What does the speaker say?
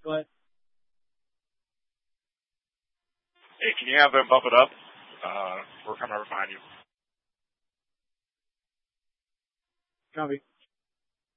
Go ahead. Hey, can you have them bump it up? We're coming over behind you. Copy.